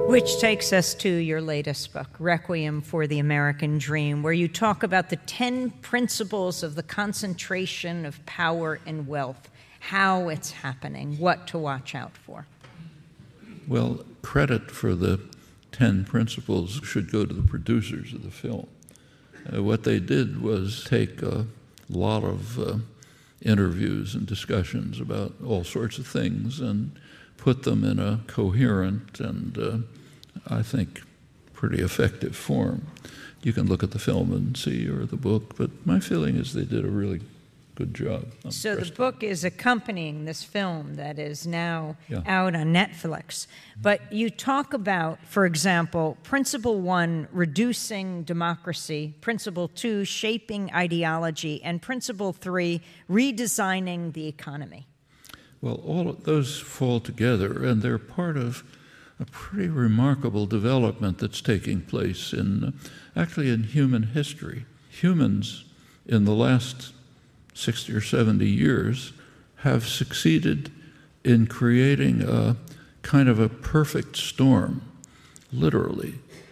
Which takes us to your latest book, Requiem for the American Dream, where you talk about the 10 principles of the concentration of power and wealth, how it's happening, what to watch out for. Well, credit for the 10 principles should go to the producers of the film. What they did was take a lot of interviews and discussions about all sorts of things and put them in a coherent and I think pretty effective form. You can look at the film and see, or the book, but my feeling is they did a really good job. So the book is accompanying this film that is now out on Netflix. But you talk about, for example, Principle 1, reducing democracy, Principle 2, shaping ideology, and Principle 3, redesigning the economy. Well, all of those fall together, and they're part of a pretty remarkable development that's taking place actually in human history. Humans in the last 60 or 70 years have succeeded in creating a kind of a perfect storm, literally.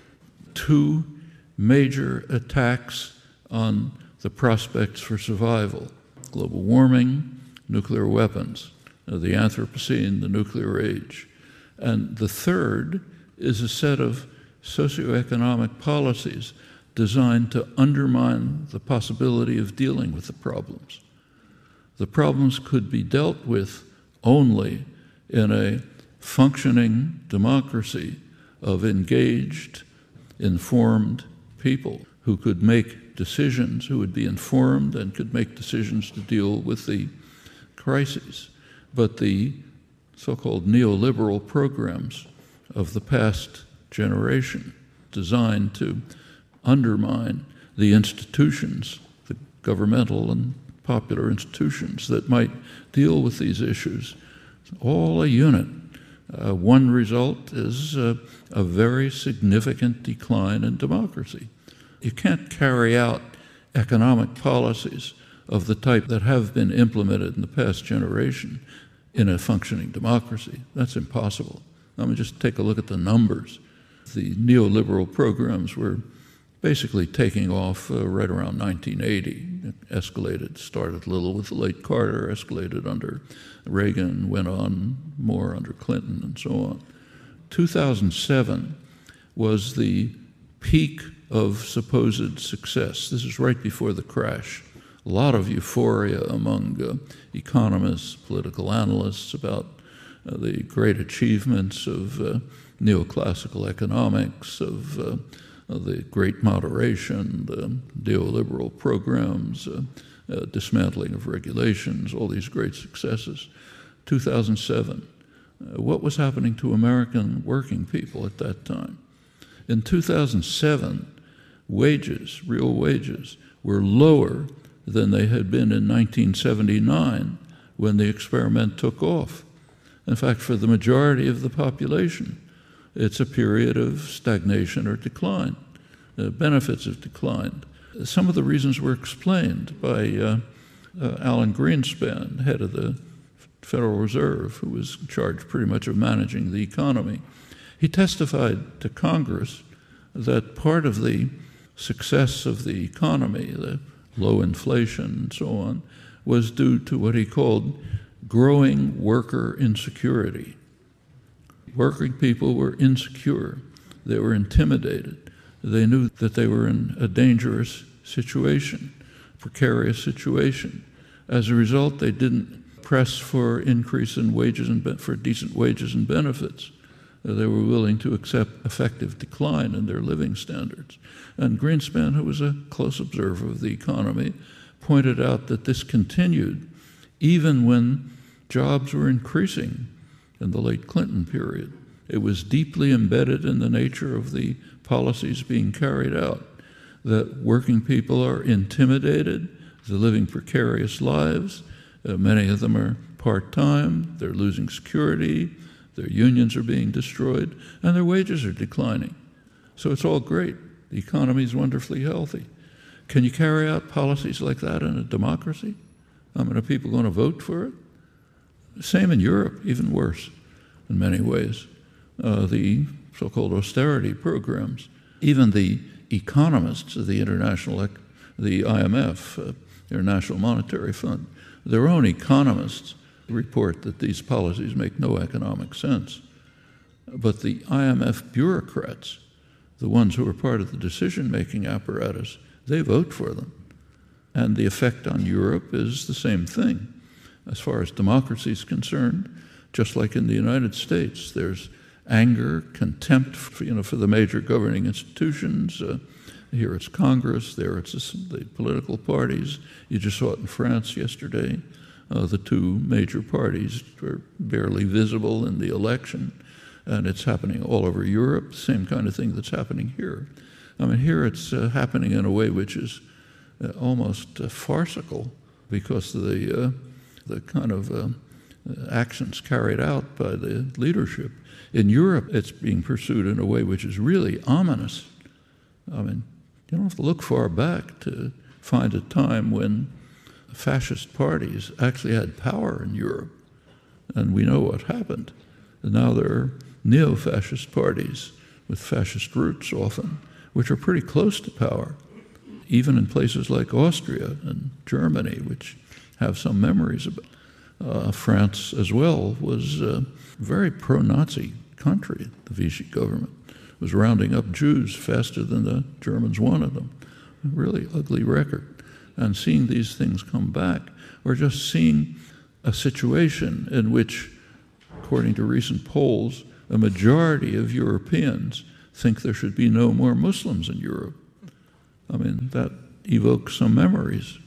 2 major attacks on the prospects for survival: global warming, nuclear weapons, the Anthropocene, the nuclear age. And the third is a set of socioeconomic policies designed to undermine the possibility of dealing with the problems. The problems could be dealt with only in a functioning democracy of engaged, informed people who could make decisions, who would be informed and could make decisions to deal with the crises. But the so-called neoliberal programs of the past generation, designed to undermine the institutions, the governmental and popular institutions that might deal with these issues, all a unit. One result is a very significant decline in democracy. You can't carry out economic policies of the type that have been implemented in the past generation in a functioning democracy. That's impossible. I mean, just take a look at the numbers. The neoliberal programs were basically taking off right around 1980. It escalated, started a little with the late Carter, escalated under Reagan, went on more under Clinton, and so on. 2007 was the peak of supposed success. This is right before the crash. A lot of euphoria among economists, political analysts about the great achievements of neoclassical economics, of the great moderation, the neoliberal programs, dismantling of regulations, all these great successes. 2007, what was happening to American working people at that time? In 2007, wages, real wages, were lower than they had been in 1979 when the experiment took off. In fact, for the majority of the population, it's a period of stagnation or decline. Benefits have declined. Some of the reasons were explained by Alan Greenspan, head of the Federal Reserve, who was charged pretty much of managing the economy. He testified to Congress that part of the success of the economy, the low inflation and so on, was due to what he called growing worker insecurity. Working people were insecure. They were intimidated. They knew that they were in a dangerous situation, precarious situation. As a result, they didn't press for increase in wages and for decent wages and benefits. They were willing to accept effective decline in their living standards. And Greenspan, who was a close observer of the economy, pointed out that this continued even when jobs were increasing in the late Clinton period. It was deeply embedded in the nature of the policies being carried out, that working people are intimidated, they're living precarious lives, many of them are part-time, they're losing security, their unions are being destroyed, and their wages are declining. So it's all great. The economy is wonderfully healthy. Can you carry out policies like that in a democracy? I mean, are people going to vote for it? Same in Europe, even worse in many ways. The so-called austerity programs. Even the economists of the IMF, International Monetary Fund, their own economists report that these policies make no economic sense. But the IMF bureaucrats, the ones who are part of the decision-making apparatus, they vote for them. And the effect on Europe is the same thing. As far as democracy is concerned, just like in the United States, there's anger, contempt for the major governing institutions. Here it's Congress, there it's the political parties. You just saw it in France yesterday. The two major parties were barely visible in the election, and it's happening all over Europe, the same kind of thing that's happening here. I mean, here it's happening in a way which is almost farcical because of the kind of actions carried out by the leadership. In Europe, it's being pursued in a way which is really ominous. I mean, you don't have to look far back to find a time when fascist parties actually had power in Europe, and we know what happened. And now there are neo-fascist parties with fascist roots often, which are pretty close to power, even in places like Austria and Germany, which have some memories of it. France as well was a very pro-Nazi country. The Vichy government was rounding up Jews faster than the Germans wanted them. A really ugly record. And seeing these things come back, or just seeing a situation in which, according to recent polls, a majority of Europeans think there should be no more Muslims in Europe. I mean, that evokes some memories,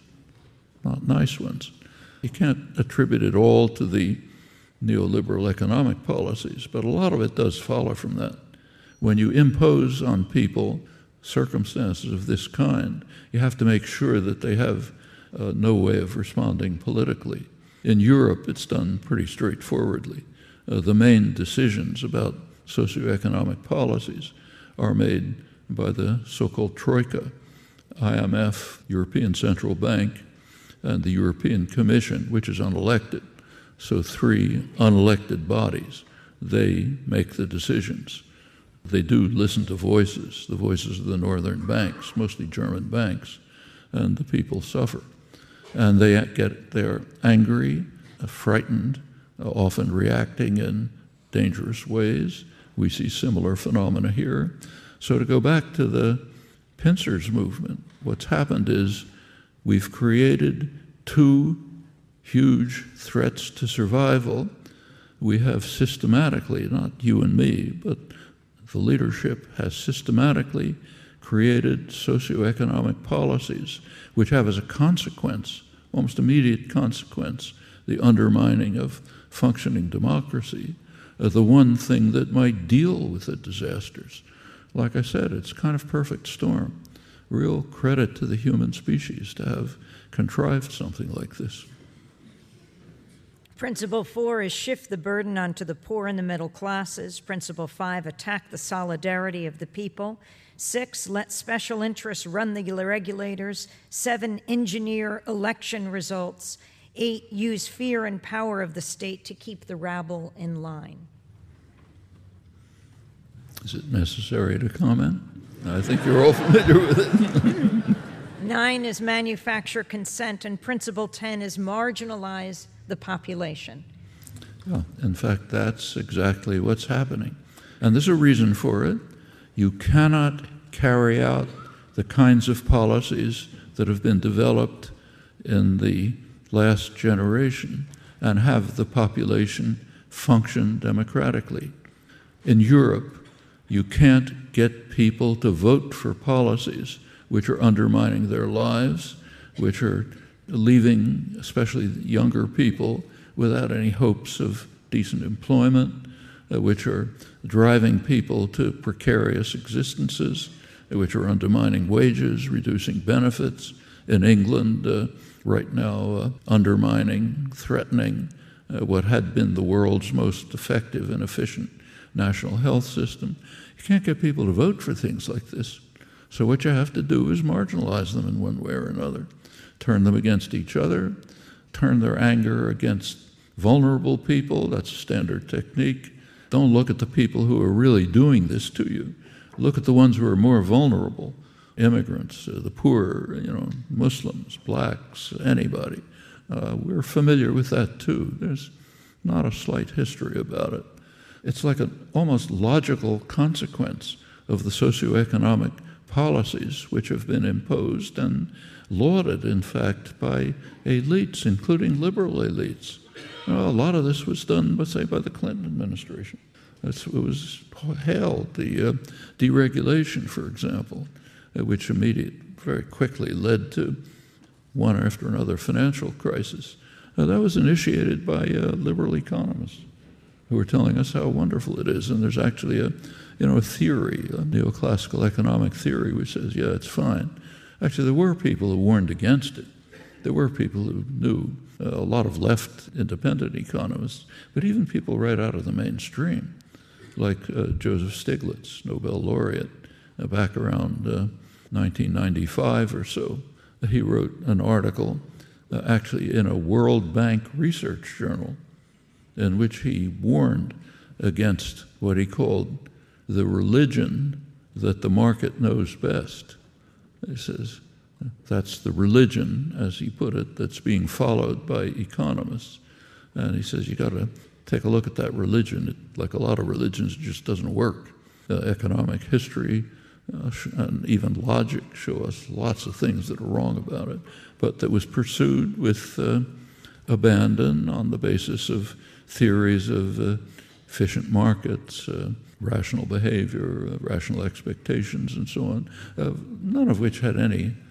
not nice ones. You can't attribute it all to the neoliberal economic policies, but a lot of it does follow from that. When you impose on people circumstances of this kind, you have to make sure that they have no way of responding politically. In Europe, it's done pretty straightforwardly. The main decisions about socioeconomic policies are made by the so-called Troika, IMF, European Central Bank, and the European Commission, which is unelected. So three unelected bodies, they make the decisions. They do listen to voices, the voices of the northern banks, mostly German banks, and the people suffer. And they're angry, frightened, often reacting in dangerous ways. We see similar phenomena here. So to go back to the pincers movement, what's happened is we've created two huge threats to survival. We have systematically, not you and me, but the leadership has systematically created socioeconomic policies which have as a consequence, almost immediate consequence, the undermining of functioning democracy, the one thing that might deal with the disasters. Like I said, it's kind of perfect storm. Real credit to the human species to have contrived something like this. Principle 4 is shift the burden onto the poor and the middle classes. Principle 5, attack the solidarity of the people. 6, let special interests run the regulators. 7, engineer election results. 8, use fear and power of the state to keep the rabble in line. Is it necessary to comment? I think you're all familiar with it. 9 is manufacture consent, and principle 10 is marginalize the population. Yeah, in fact, that's exactly what's happening. And there's a reason for it. You cannot carry out the kinds of policies that have been developed in the last generation and have the population function democratically. In Europe, you can't get people to vote for policies which are undermining their lives, which are leaving especially younger people without any hopes of decent employment, which are driving people to precarious existences, which are undermining wages, reducing benefits. In England, right now, undermining, threatening what had been the world's most effective and efficient national health system. You can't get people to vote for things like this. So what you have to do is marginalize them in one way or another. Turn them against each other, turn their anger against vulnerable people, that's a standard technique, Don't look at the people who are really doing this to you. Look at the ones who are more vulnerable. Immigrants, the poor, Muslims, blacks, anybody. We're familiar with that too. There's not a slight history about it. It's like an almost logical consequence of the socioeconomic policies which have been imposed and lauded, in fact, by elites, including liberal elites. A lot of this was done, let's say, by the Clinton administration. It was hailed, the deregulation, for example, which very quickly led to one after another financial crisis. That was initiated by liberal economists who were telling us how wonderful it is. And there's actually a theory, a neoclassical economic theory, which says, yeah, it's fine. Actually, there were people who warned against it. There were people who knew, a lot of left independent economists, but even people right out of the mainstream, like Joseph Stiglitz, Nobel laureate, back around 1995 or so. He wrote an article actually in a World Bank research journal in which he warned against what he called the religion that the market knows best. He says that's the religion, as he put it, that's being followed by economists. And he says you got to take a look at that religion. Like a lot of religions, it just doesn't work. Economic history and even logic show us lots of things that are wrong about it, but that was pursued with abandon on the basis of theories of efficient markets, rational behavior, rational expectations, and so on, none of which had any